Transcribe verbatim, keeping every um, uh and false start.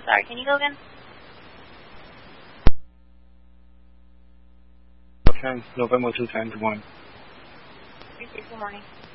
Sorry, can you go again? November two times one. Good morning.